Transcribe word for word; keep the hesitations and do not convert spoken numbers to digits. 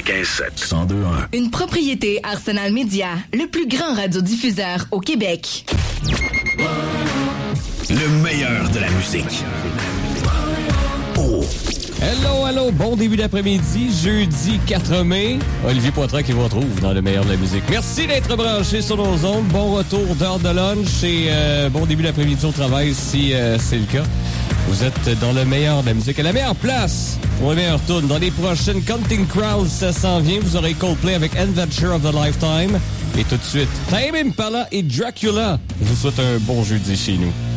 quatre-vingt-quinze sept. cent deux un. Une propriété Arsenal Média, le plus grand radiodiffuseur au Québec. Le meilleur de la musique. Oh. Hello, hello, bon début d'après-midi, jeudi quatre mai. Olivier Poitras qui vous retrouve dans le meilleur de la musique. Merci d'être branché sur nos ondes. Bon retour d'heure de lunch et euh, bon début d'après-midi au travail si euh, c'est le cas. Vous êtes dans le meilleur de la musique, à la meilleure place pour le meilleur tourne. Dans les prochaines Counting Crows, ça s'en vient. Vous aurez Coldplay avec Adventure of the Lifetime. Et tout de suite, Tame Impala et Dracula. Je vous souhaite un bon jeudi chez nous.